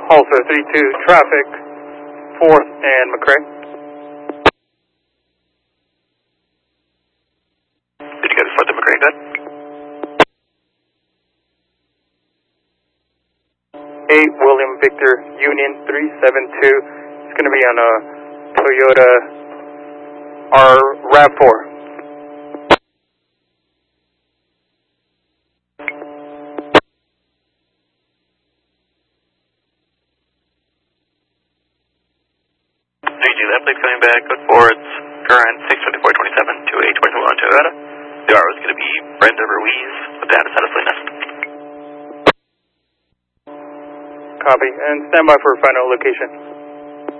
Also 32 traffic, 4th and McRae. Did you go to 4th and McRae, good? 8 William Victor Union 372. It's going to be on a Toyota RAV4. That plate's coming back, code 4, it's current 62427 to a 2021 Toyota. The R was going to be Brenda Ruiz with the Addis Nest. Copy, and stand by for final location.